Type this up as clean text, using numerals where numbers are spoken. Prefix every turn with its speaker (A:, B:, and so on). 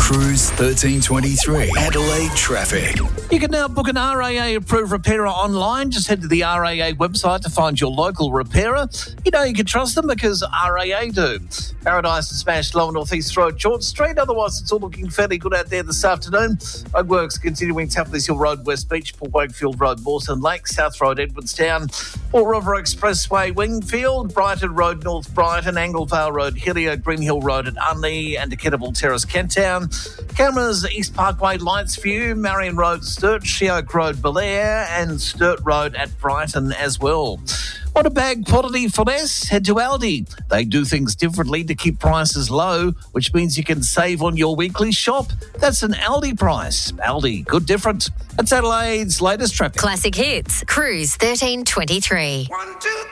A: Cruise 1323 Adelaide traffic.
B: You can now book an RAA approved repairer online. Just head to the RAA website to find your local repairer. You know you can trust them because RAA do. Paradise and Smash Lower North East Road, George Street. Otherwise, it's all looking fairly good out there this afternoon. Roadworks continuing Tapless Hill Road, West Beach, Port Wakefield Road, Mawson Lake, South Road, Edwardstown, Port River Expressway, Wingfield, Brighton Road, North Brighton, Anglevale Road, Hillier, Green Hill Road at Unley, and Decatable Terrace, Kenttown. Cameras, East Parkway, Lightsview, Marion Road, Sturt, Sheoak Road, Belair, and Sturt Road at Brighton as well. Want a bag quality finesse? Head to Aldi. They do things differently to keep prices low, which means you can save on your weekly shop. That's an Aldi price. Aldi, good different. That's Adelaide's latest traffic.
C: Classic Hits, Cruise 1323.
D: 1, 2, 3.